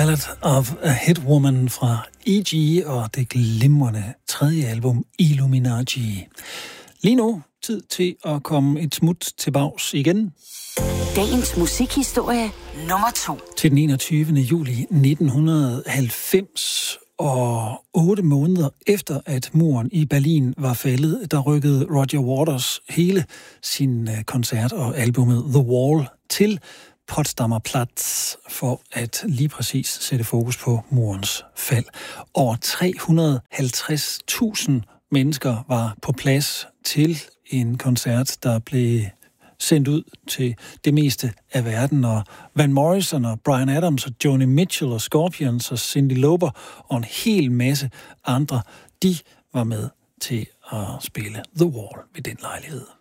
Ballad of a Hitwoman fra E.G. og det glimrende tredje album Illuminati. Lige nu tid til at komme et smut til bags igen. Dagens musikhistorie nummer 2. Til den 21. juli 1990, og 8 måneder efter, at muren i Berlin var faldet, der rykkede Roger Waters hele sin koncert og albumet The Wall til Potsdamer Platz for at lige præcis sætte fokus på murens fald. Over 350.000 mennesker var på plads til en koncert, der blev sendt ud til det meste af verden, og Van Morrison og Bryan Adams og Joni Mitchell og Scorpions og Cyndi Lauper og en hel masse andre, de var med til at spille The Wall ved den lejlighed.